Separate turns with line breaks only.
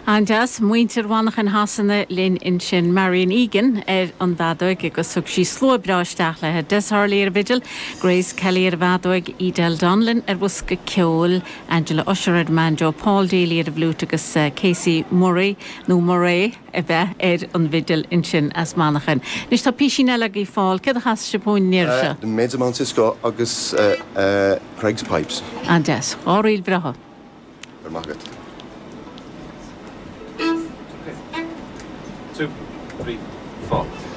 Anjas, muintir wanachan hasanna lin in sin Marion Egan an bhadóig agus sug sí sló bráisteach le desharléir vigil, Grace Kelly bhadóig Edel Donlan bhusca ceol, Angela Usher Manjo, Paul Daly bhlút agus Casey Murray nó Murray bheith an vigil in sin as manachan. Nis tá písin eile í fáil, cad has se pún níir se?
Maids of Moncisco agus Craig's Pipes.
Anjas, áríl braha.
Margaret.
2, 3, 4.